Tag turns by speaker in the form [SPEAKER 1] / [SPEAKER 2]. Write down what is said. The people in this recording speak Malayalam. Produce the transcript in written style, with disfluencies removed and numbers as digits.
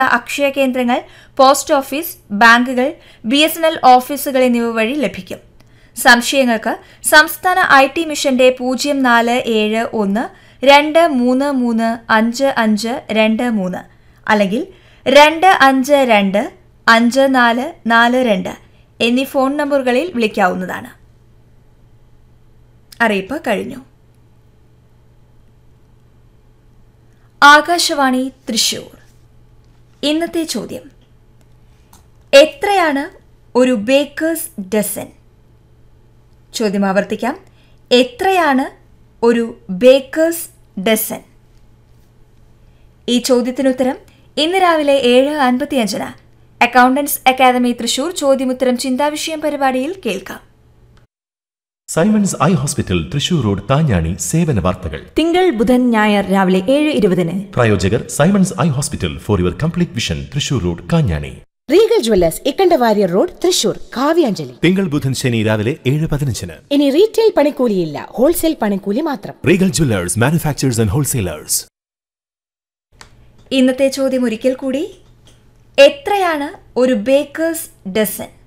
[SPEAKER 1] അക്ഷയ കേന്ദ്രങ്ങൾ, പോസ്റ്റ് ഓഫീസ്, ബാങ്കുകൾ, BSNL ഓഫീസുകൾ എന്നിവ വഴി ലഭിക്കും. സംശയങ്ങൾക്ക് സംസ്ഥാന IT മിഷന്റെ 0412335523 അല്ലെങ്കിൽ 2525442 എന്നീ ഫോൺ നമ്പറുകളിൽ വിളിക്കാവുന്നതാണ്. അറിയിപ്പ് കഴിഞ്ഞു. ആകാശവാണി തൃശൂർ. ഇന്നത്തെ ചോദ്യം: എത്രയാണ് ഒരു ബേക്കേഴ്സ് ഡസൻ? ചോദ്യം ആവർത്തിക്കാം. എത്രയാണ് ഒരു ബേക്കേഴ്സ് ഡസൻ? ഈ ചോദ്യത്തിനുത്തരം ഇന്ന് രാവിലെ 7:55 അക്കൗണ്ടൻസ് അക്കാദമി തൃശൂർ ചോദ്യമുത്തരം ചിന്താവിഷയം പരിപാടിയിൽ കേൾക്കാം.
[SPEAKER 2] Symons eye hospital Thrissur road താഞ്ഞാണി സേവന വാർത്തകൾ
[SPEAKER 3] തിങ്കൾ, ബുധൻ, ഞായർ രാവിലെ 7:20.
[SPEAKER 2] പ്രായോജകർ Symons eye hospital for your complete vision Thrissur road Kanjani.
[SPEAKER 4] Regal Jewellers Ikkanda Warrier road Thrissur. Kavyanjali
[SPEAKER 2] തിങ്കൾ, ബുധൻ, ശനി രാവിലെ 7:15.
[SPEAKER 4] ഇനി റീറ്റെയിൽ പണിക്കൂലിയില്ല, ഹോൾസെയിൽ പണിക്കൂലി മാത്രം.
[SPEAKER 2] Regal Jewellers, manufacturers and wholesalers.
[SPEAKER 1] ഇന്നത്തെ ചോദ്യം ഒരിക്കൽ കൂടി: എത്രയാണ് ഒരു ബേക്കേഴ്സ് ഡസൻ?